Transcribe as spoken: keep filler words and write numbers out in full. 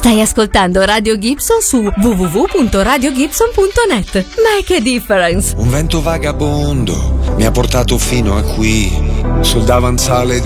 Stai ascoltando Radio Gibson su w w w punto radio gibson punto net. Make a difference. Un vento vagabondo mi ha portato fino a qui, sul davanzale